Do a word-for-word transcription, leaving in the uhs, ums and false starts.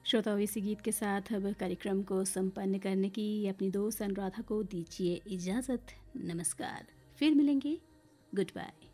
श्रोताओं, इसी गीत के साथ अब कार्यक्रम को संपन्न करने की अपनी दोस्त अनुराधा को दीजिए इजाज़त। नमस्कार, फिर मिलेंगे। Good by.